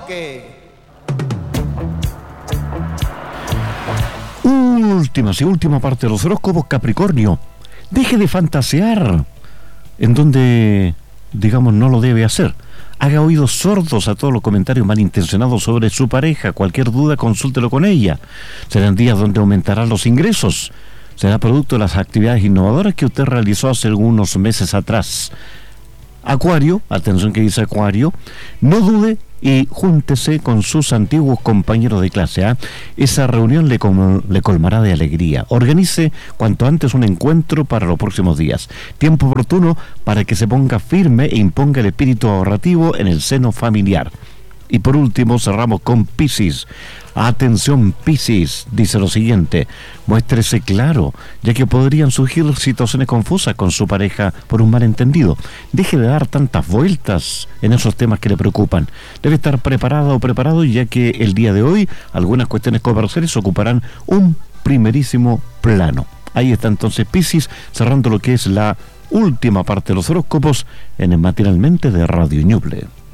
Última parte de los horóscopos. Capricornio, deje de fantasear en donde, digamos, no lo debe hacer. Haga oídos sordos a todos los comentarios malintencionados sobre su pareja. Cualquier duda, consúltelo con ella. Serán días donde aumentarán los ingresos. Será producto de las actividades innovadoras que usted realizó hace algunos meses atrás. Acuario, atención que dice Acuario, no dude y júntese con sus antiguos compañeros de clase. Esa reunión le colmará de alegría. Organice cuanto antes un encuentro para los próximos días. Tiempo oportuno para que se ponga firme e imponga el espíritu ahorrativo en el seno familiar. Y por último cerramos con Piscis. Atención Piscis, dice lo siguiente: muéstrese claro, ya que podrían surgir situaciones confusas con su pareja por un malentendido. Deje de dar tantas vueltas en esos temas que le preocupan. Debe estar preparada o preparado, ya que el día de hoy algunas cuestiones comerciales ocuparán un primerísimo plano. Ahí está entonces Piscis, cerrando lo que es la última parte de los horóscopos en el Matinalmente de Radio Ñuble.